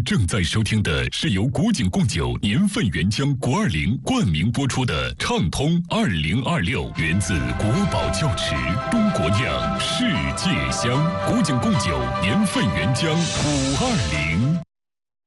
您正在收听的是由古井贡酒年份原浆520冠名播出的畅通2026，源自国宝窖池，中国酿，世界香。古井贡酒年份原浆520。